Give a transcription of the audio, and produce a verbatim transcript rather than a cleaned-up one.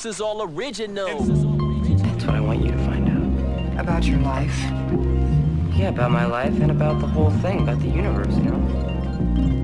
X is all original. That's what I want you to find out. About your life? Yeah, about my life and about the whole thing, about the universe, you know?